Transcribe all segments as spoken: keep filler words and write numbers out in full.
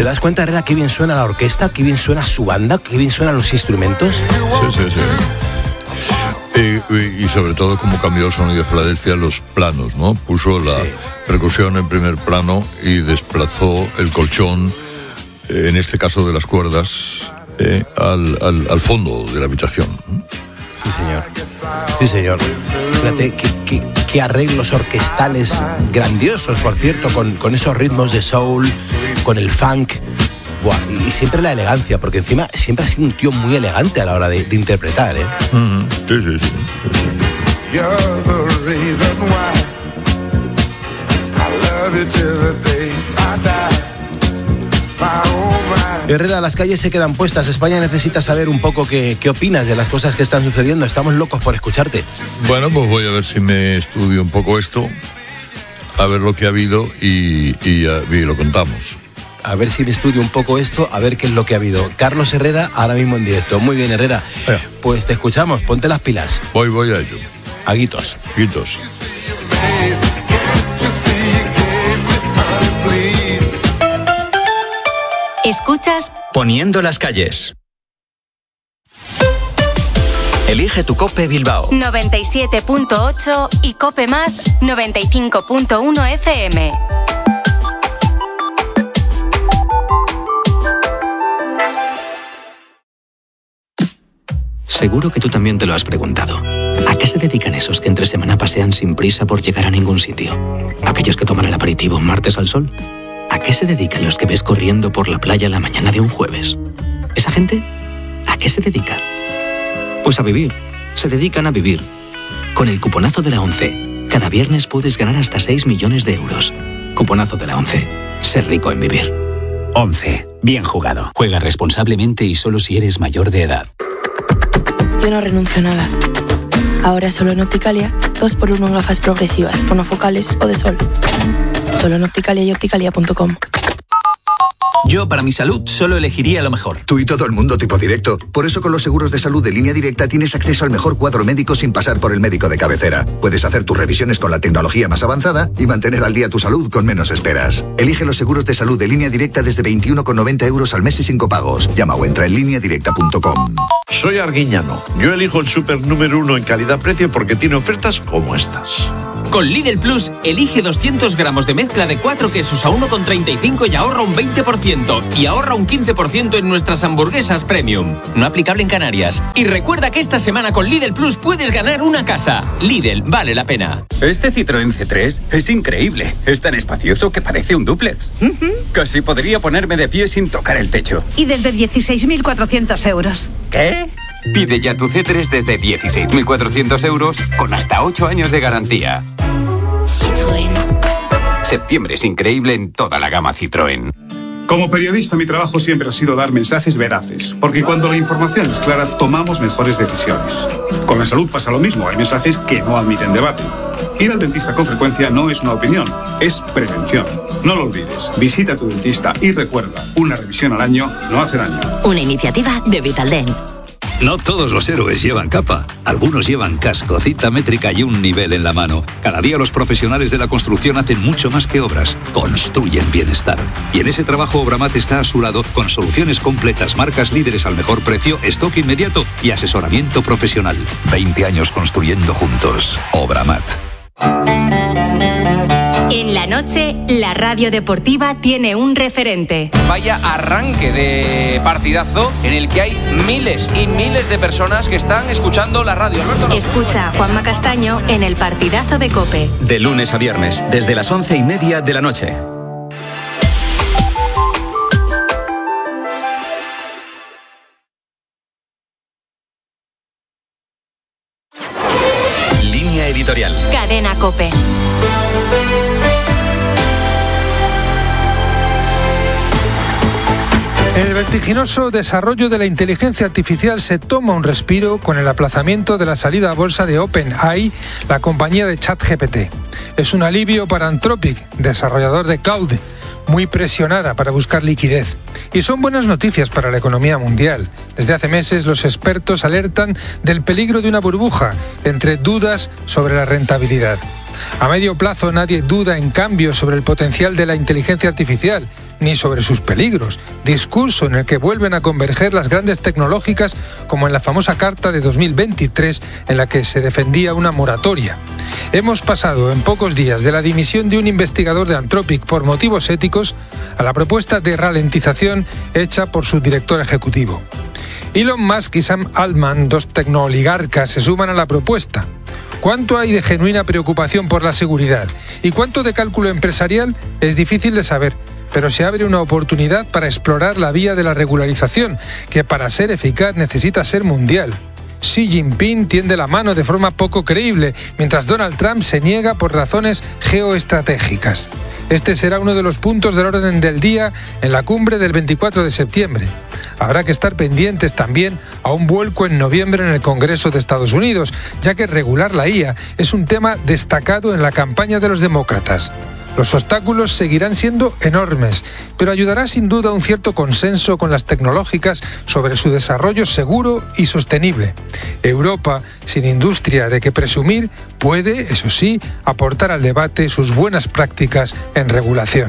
das cuenta, Herrera, qué bien suena la orquesta, qué bien suena su banda, qué bien suenan los instrumentos? Sí, sí, sí. Eh, y sobre todo cómo cambió el sonido de Filadelfia los planos, ¿no? Puso la sí. percusión en primer plano y desplazó el colchón, eh, en este caso de las cuerdas, eh, al, al, al fondo de la habitación. Sí, señor. Sí, señor. Fíjate qué, qué, qué arreglos orquestales grandiosos, por cierto, con, con esos ritmos de soul, con el funk. Buah, y siempre la elegancia, porque encima siempre ha sido un tío muy elegante a la hora de, de interpretar, ¿eh? Mm-hmm. Sí, sí, sí. Herrera, las calles se quedan puestas. España necesita saber un poco qué, qué opinas de las cosas que están sucediendo. Estamos locos por escucharte. Bueno, pues voy a ver si me estudio un poco esto, a ver lo que ha habido y, y, y lo contamos. A ver si me estudio un poco esto, a ver qué es lo que ha habido. Carlos Herrera, ahora mismo en directo. Muy bien, Herrera. Eh. Pues te escuchamos, ponte las pilas. Voy, voy a ello. Aguitos. Aguitos. Escuchas Poniendo las calles. Elige tu Cope Bilbao. noventa y siete punto ocho y Cope Más noventa y cinco punto uno F M. Seguro que tú también te lo has preguntado. ¿A qué se dedican esos que entre semana pasean sin prisa por llegar a ningún sitio? ¿Aquellos que toman el aperitivo un martes al sol? ¿A qué se dedican los que ves corriendo por la playa la mañana de un jueves? ¿Esa gente? ¿A qué se dedica? Pues a vivir. Se dedican a vivir. Con el cuponazo de la ONCE, cada viernes puedes ganar hasta seis millones de euros. Cuponazo de la ONCE. Ser rico en vivir. ONCE. Bien jugado. Juega responsablemente y solo si eres mayor de edad. Yo no renuncio a nada. Ahora solo en Opticalia, dos por uno en gafas progresivas, monofocales o de sol. Solo en Opticalia y opticalia punto com. Yo, para mi salud, solo elegiría lo mejor. Tú y todo el mundo tipo directo. Por eso con los seguros de salud de Línea Directa tienes acceso al mejor cuadro médico sin pasar por el médico de cabecera. Puedes hacer tus revisiones con la tecnología más avanzada y mantener al día tu salud con menos esperas. Elige los seguros de salud de Línea Directa desde veintiuno con noventa euros al mes y sin copagos. Llama o entra en línea directa punto com. Soy Arguiñano. Yo elijo el súper número uno en calidad-precio porque tiene ofertas como estas. Con Lidl Plus, elige doscientos gramos de mezcla de cuatro quesos a uno con treinta y cinco y ahorra un veinte por ciento. Y ahorra un quince por ciento en nuestras hamburguesas premium. No aplicable en Canarias. Y recuerda que esta semana con Lidl Plus puedes ganar una casa. Lidl, vale la pena. Este Citroën C tres es increíble. Es tan espacioso que parece un dúplex. Uh-huh. Casi podría ponerme de pie sin tocar el techo. Y desde dieciséis mil cuatrocientos euros. ¿Qué? Pide ya tu C tres desde dieciséis mil cuatrocientos euros con hasta ocho años de garantía. Citroën. Septiembre es increíble en toda la gama Citroën. Como periodista, mi trabajo siempre ha sido dar mensajes veraces, porque cuando la información es clara, tomamos mejores decisiones. Con la salud pasa lo mismo, hay mensajes que no admiten debate. Ir al dentista con frecuencia no es una opinión, es prevención. No lo olvides, visita a tu dentista y recuerda, una revisión al año no hace daño. Una iniciativa de Vitaldent. No todos los héroes llevan capa. Algunos llevan casco, cita métrica y un nivel en la mano. Cada día los profesionales de la construcción hacen mucho más que obras. Construyen bienestar. Y en ese trabajo Obramat está a su lado con soluciones completas, marcas líderes al mejor precio, stock inmediato y asesoramiento profesional. veinte años construyendo juntos. Obramat. En la noche, la radio deportiva tiene un referente. Vaya arranque de partidazo en el que hay miles y miles de personas que están escuchando la radio. Alberto, no. Escucha a Juanma Castaño en el partidazo de COPE. De lunes a viernes, desde las once y media de la noche. Línea editorial. Cadena COPE. El vertiginoso desarrollo de la inteligencia artificial se toma un respiro con el aplazamiento de la salida a bolsa de OpenAI, la compañía de ChatGPT. Es un alivio para Anthropic, desarrollador de Claude, muy presionada para buscar liquidez. Y son buenas noticias para la economía mundial. Desde hace meses los expertos alertan del peligro de una burbuja, entre dudas sobre la rentabilidad. A medio plazo nadie duda, en cambio, sobre el potencial de la inteligencia artificial, ni sobre sus peligros. Discurso en el que vuelven a converger las grandes tecnológicas, como en la famosa carta de dos mil veintitrés en la que se defendía una moratoria. Hemos pasado en pocos días de la dimisión de un investigador de Anthropic por motivos éticos a la propuesta de ralentización hecha por su director ejecutivo. Elon Musk y Sam Altman, dos tecnooligarcas, se suman a la propuesta. ¿Cuánto hay de genuina preocupación por la seguridad y cuánto de cálculo empresarial? Es difícil de saber, pero se abre una oportunidad para explorar la vía de la regularización, que para ser eficaz necesita ser mundial. Xi Jinping tiende la mano de forma poco creíble, mientras Donald Trump se niega por razones geoestratégicas. Este será uno de los puntos del orden del día en la cumbre del veinticuatro de septiembre. Habrá que estar pendientes también a un vuelco en noviembre en el Congreso de Estados Unidos, ya que regular la I A es un tema destacado en la campaña de los demócratas. Los obstáculos seguirán siendo enormes, pero ayudará sin duda un cierto consenso con las tecnológicas sobre su desarrollo seguro y sostenible. Europa, sin industria de que presumir, puede, eso sí, aportar al debate sus buenas prácticas en regulación.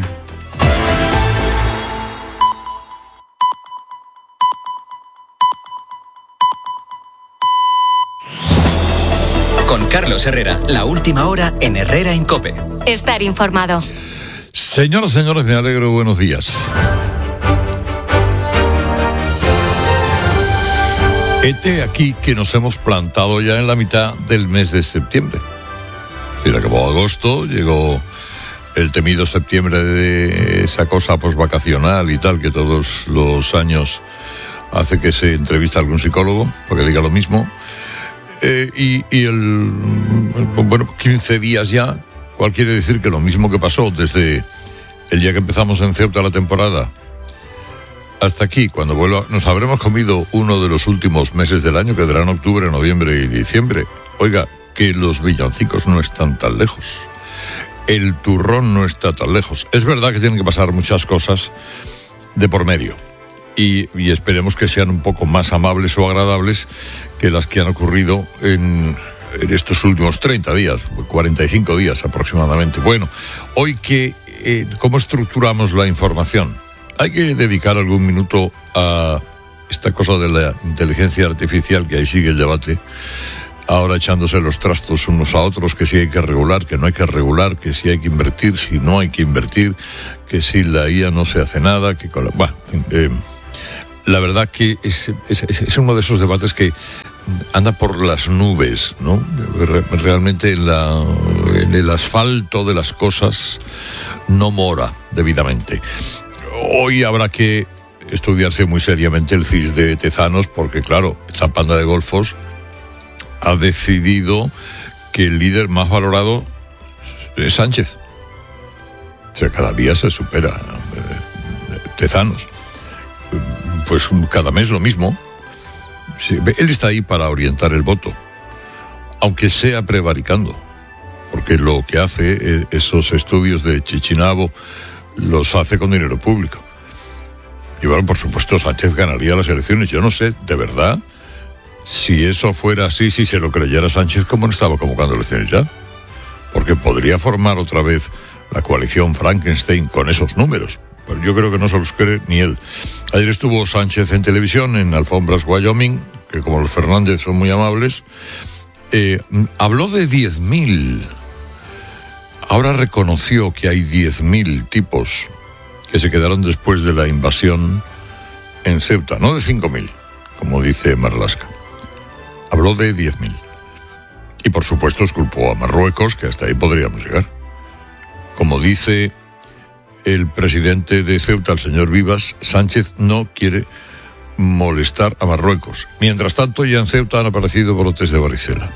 Con Carlos Herrera, la última hora en Herrera en COPE. Estar informado. Señoras, señores, me alegro, buenos días. Hete aquí que nos hemos plantado ya en la mitad del mes de septiembre. Sí, acabó agosto, llegó el temido septiembre de esa cosa posvacacional y tal, que todos los años hace que se entrevista a algún psicólogo, para que diga lo mismo. Eh, y, y el, bueno, quince días ya, cual quiere decir que lo mismo que pasó desde el día que empezamos en Ceuta la temporada hasta aquí, cuando vuelva, nos habremos comido uno de los últimos meses del año, que darán octubre, noviembre y diciembre. Oiga, que los villancicos no están tan lejos, el turrón no está tan lejos. Es verdad que tienen que pasar muchas cosas de por medio. Y, y esperemos que sean un poco más amables o agradables que las que han ocurrido en, en estos últimos treinta días, cuarenta y cinco días aproximadamente. Bueno, hoy que, eh, ¿cómo estructuramos la información? Hay que dedicar algún minuto a esta cosa de la inteligencia artificial, que ahí sigue el debate, ahora echándose los trastos unos a otros, que si hay que regular, que no hay que regular, que si hay que invertir, si no hay que invertir, que si la I A no se hace nada, que con la... Bueno, eh, la verdad que es, es, es uno de esos debates que anda por las nubes, ¿no? Realmente en, la, en el asfalto de las cosas no mora debidamente. Hoy habrá que estudiarse muy seriamente el C I S de Tezanos, porque claro, esta panda de golfos ha decidido que el líder más valorado es Sánchez. O sea, cada día se supera eh, Tezanos. Pues cada mes lo mismo. Sí, él está ahí para orientar el voto, aunque sea prevaricando, porque lo que hace, esos estudios de Chichinabo, los hace con dinero público. Y bueno, por supuesto, Sánchez ganaría las elecciones. Yo no sé, de verdad, si eso fuera así, si se lo creyera Sánchez, ¿cómo no estaba convocando elecciones ya? Porque podría formar otra vez la coalición Frankenstein con esos números. Pero yo creo que no se los cree ni él. Ayer estuvo Sánchez en televisión, en Alfombras Wyoming, que como los Fernández son muy amables, eh, habló de diez mil. Ahora reconoció que hay diez mil tipos que se quedaron después de la invasión en Ceuta, no de cinco mil, como dice Marlaska. Habló de diez mil. Y por supuesto esculpó a Marruecos, que hasta ahí podríamos llegar. Como dice el presidente de Ceuta, el señor Vivas, Sánchez no quiere molestar a Marruecos. Mientras tanto, ya en Ceuta han aparecido brotes de varicela.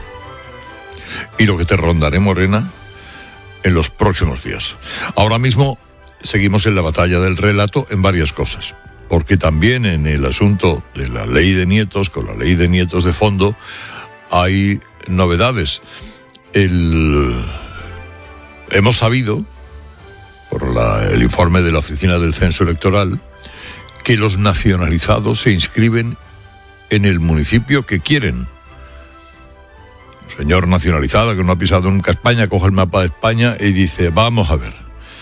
Y lo que te rondaré, Morena, en los próximos días. Ahora mismo seguimos en la batalla del relato en varias cosas, porque también en el asunto de la ley de nietos, con la ley de nietos de fondo, hay novedades. El... Hemos sabido, por la, el informe de la Oficina del Censo Electoral, que los nacionalizados se inscriben en el municipio que quieren. Un señor nacionalizado que no ha pisado nunca España coge el mapa de España y dice, vamos a ver,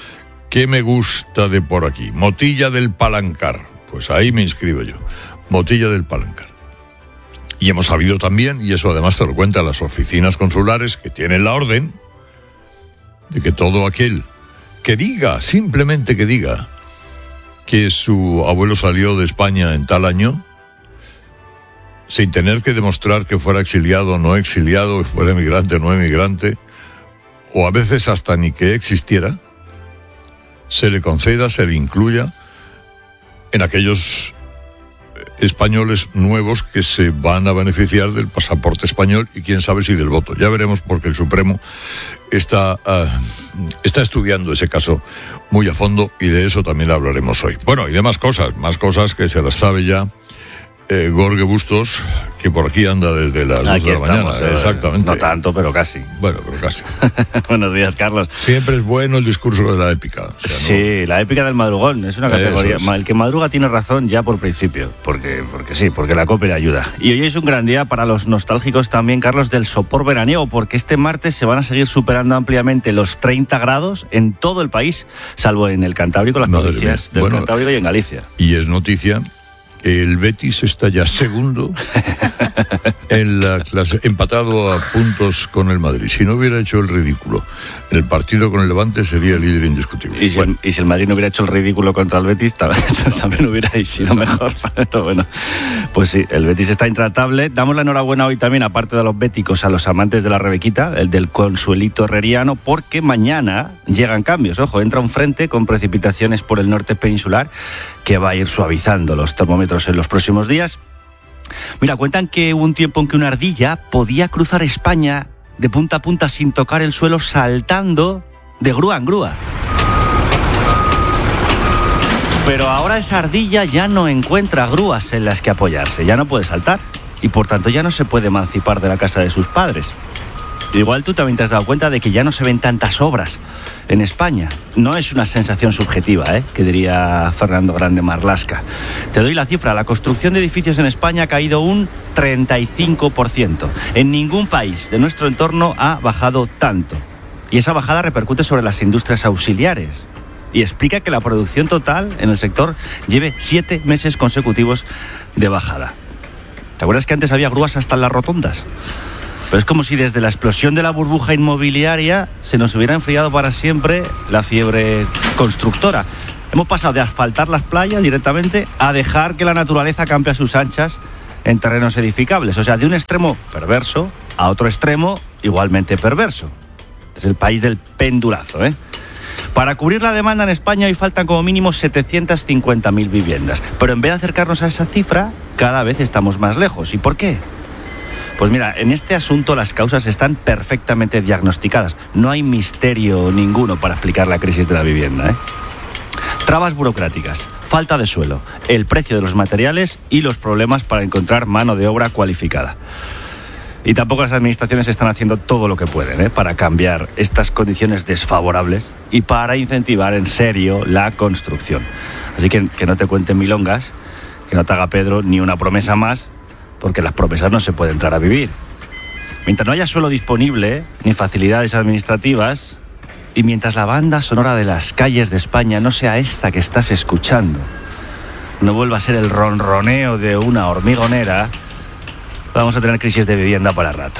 ¿Qué me gusta de por aquí? Motilla del Palancar. Pues ahí me inscribo yo. Motilla del Palancar. Y hemos sabido también, y eso además te lo cuentan las oficinas consulares que tienen la orden, de que todo aquel que diga, simplemente que diga, que su abuelo salió de España en tal año, sin tener que demostrar que fuera exiliado o no exiliado, que fuera emigrante o no emigrante, o a veces hasta ni que existiera, se le conceda, se le incluya en aquellos españoles nuevos que se van a beneficiar del pasaporte español y quién sabe si del voto. Ya veremos, porque el Supremo está, uh, está estudiando ese caso muy a fondo, y de eso también hablaremos hoy. Bueno, y de más cosas, más cosas que se las sabe ya eh, Gorge Bustos, que por aquí anda desde las dos de la estamos, mañana. Eh, Exactamente. No tanto, pero casi. Bueno, pero casi. Buenos días, Carlos. Siempre es bueno el discurso de la épica. O sea, sí, ¿no? La épica del madrugón es una categoría. Es. El que madruga tiene razón ya por principio, porque, porque sí, porque la COPE le ayuda. Y hoy es un gran día para los nostálgicos también, Carlos, del sopor veraniego, porque este martes se van a seguir superando ampliamente los treinta grados en todo el país, salvo en el Cantábrico, las Madre provincias mía. del Bueno, Cantábrico y en Galicia. Y es noticia que el Betis está ya segundo en la clase, empatado a puntos con el Madrid. Si no hubiera hecho el ridículo en el partido con el Levante, sería el líder indiscutible. Y si, bueno. el, y si el Madrid no hubiera hecho el ridículo contra el Betis, también, también hubiera sido mejor. Pero bueno, pues sí, el Betis está intratable. Damos la enhorabuena hoy también, aparte de los béticos, a los amantes de la Rebequita, el del Consuelito Herreriano, porque mañana llegan cambios. Ojo, entra un frente con precipitaciones por el norte peninsular que va a ir suavizando los termómetros en los próximos días. Mira, cuentan que hubo un tiempo en que una ardilla podía cruzar España de punta a punta sin tocar el suelo, saltando de grúa en grúa. Pero ahora esa ardilla ya no encuentra grúas en las que apoyarse, ya no puede saltar y por tanto ya no se puede emancipar de la casa de sus padres. Igual tú también te has dado cuenta de que ya no se ven tantas obras en España. No es una sensación subjetiva, ¿eh?, que diría Fernando Grande Marlasca. Te doy la cifra. La construcción de edificios en España ha caído un treinta y cinco por ciento. En ningún país de nuestro entorno ha bajado tanto. Y esa bajada repercute sobre las industrias auxiliares. Y explica que la producción total en el sector lleve siete meses consecutivos de bajada. ¿Te acuerdas que antes había grúas hasta en las rotondas? Pero es como si desde la explosión de la burbuja inmobiliaria se nos hubiera enfriado para siempre la fiebre constructora. Hemos pasado de asfaltar las playas directamente a dejar que la naturaleza campe a sus anchas en terrenos edificables. O sea, de un extremo perverso a otro extremo igualmente perverso. Es el país del pendulazo, ¿eh? Para cubrir la demanda en España hoy faltan como mínimo setecientas cincuenta mil viviendas. Pero en vez de acercarnos a esa cifra, cada vez estamos más lejos. ¿Y por qué? Pues mira, en este asunto las causas están perfectamente diagnosticadas. No hay misterio ninguno para explicar la crisis de la vivienda, ¿eh? Trabas burocráticas, falta de suelo, el precio de los materiales y los problemas para encontrar mano de obra cualificada. Y tampoco las administraciones están haciendo todo lo que pueden, ¿eh?, para cambiar estas condiciones desfavorables y para incentivar en serio la construcción. Así que que no te cuenten milongas, que no te haga Pedro ni una promesa más, porque las promesas no se puede entrar a vivir. Mientras no haya suelo disponible, ni facilidades administrativas, y mientras la banda sonora de las calles de España no sea esta que estás escuchando, no vuelva a ser el ronroneo de una hormigonera, vamos a tener crisis de vivienda para rato.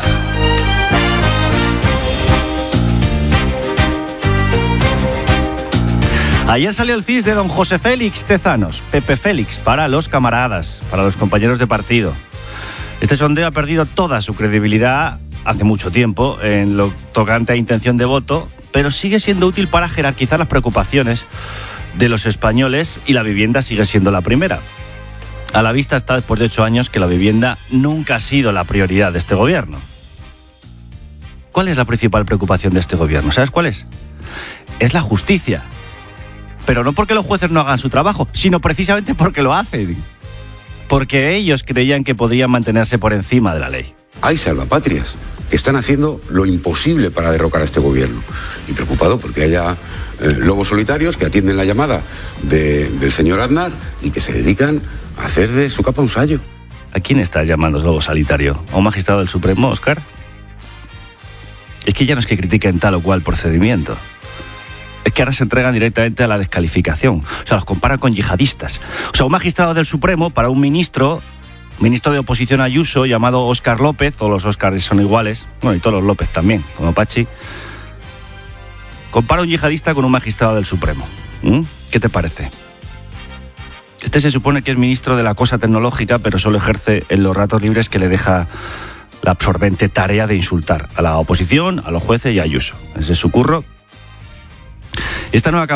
Ayer salió el C I S de don José Félix Tezanos, Pepe Félix, para los camaradas, para los compañeros de partido. Este sondeo ha perdido toda su credibilidad hace mucho tiempo en lo tocante a intención de voto, pero sigue siendo útil para jerarquizar las preocupaciones de los españoles y la vivienda sigue siendo la primera. A la vista está, después de ocho años, que la vivienda nunca ha sido la prioridad de este gobierno. ¿Cuál es la principal preocupación de este gobierno? ¿Sabes cuál es? Es la justicia. Pero no porque los jueces no hagan su trabajo, sino precisamente porque lo hacen. Porque ellos creían que podían mantenerse por encima de la ley. Hay salvapatrias que están haciendo lo imposible para derrocar a este gobierno. Y preocupado porque haya eh, lobos solitarios que atienden la llamada de, del señor Aznar y que se dedican a hacer de su capa un sayo. ¿A quién estás llamando lobo solitario? ¿A un magistrado del Supremo, Óscar? Es que ya no es que critiquen tal o cual procedimiento. Es que ahora se entregan directamente a la descalificación. O sea, los comparan con yihadistas. O sea, un magistrado del Supremo, para un ministro, ministro de oposición Ayuso, llamado Óscar López, todos los Óscares son iguales, bueno, y todos los López también, como Pachi, compara un yihadista con un magistrado del Supremo. ¿Mm? ¿Qué te parece? Este se supone que es ministro de la cosa tecnológica, pero solo ejerce en los ratos libres que le deja la absorbente tarea de insultar a la oposición, a los jueces y a Ayuso. Ese es su curro. Esta nueva